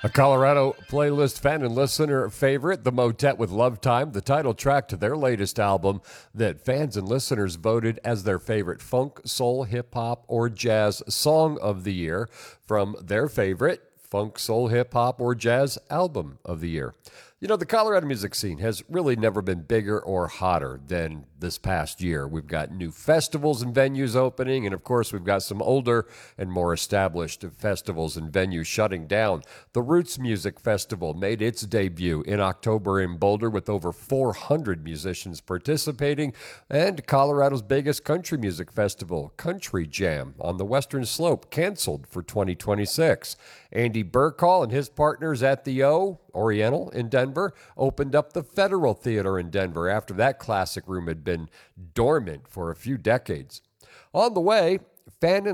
A Colorado playlist fan and listener favorite, The Motet with Love Time, the title track to their latest album that fans and listeners voted as their favorite funk, soul, hip hop, or jazz song of the year from their favorite funk, soul, hip hop, or jazz album of the year. You know, the Colorado music scene has really never been bigger or hotter than this past year. We've got new festivals and venues opening, and of course, we've got some older and more established festivals and venues shutting down. The Roots Music Festival made its debut in October in Boulder with over 400 musicians participating, and Colorado's biggest country music festival, Country Jam, on the Western Slope, canceled for 2026. Andy Burkhall and his partners at the Oriental in Denver opened up the Federal Theater in Denver after that classic room had been dormant for a few decades. On the way, fan